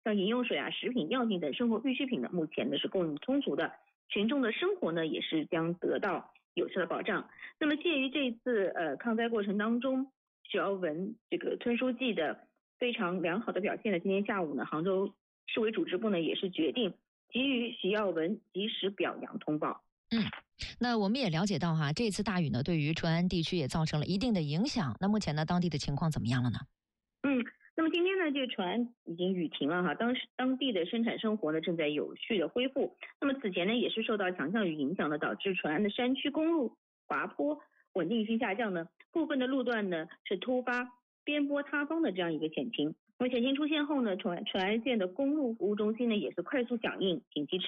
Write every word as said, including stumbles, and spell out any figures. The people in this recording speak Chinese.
像饮用水啊、食品、药品等生活必需品呢，目前呢是供应充足的，群众的生活呢也是将得到有效的保障。那么鉴于这一次呃抗灾过程当中，许耀文这个村书记的非常良好的表现呢，今天下午呢，杭州市委组织部呢也是决定给予许耀文及时表扬通报。 嗯，那我们也了解到哈，这次大雨呢，对于淳安地区也造成了一定的影响。那目前呢，当地的情况怎么样了呢？ 嗯，那么今天呢，这个淳安已经雨停了哈，当时当地的生产生活呢正在有序的恢复。那么此前呢，也是受到强降雨影响的，导致淳安的山区公路滑坡稳定性下降呢，部分的路段呢是突发边坡塌方的这样一个险情。那么险情出现后呢，淳安淳安县的公路服务中心呢也是快速响应，紧急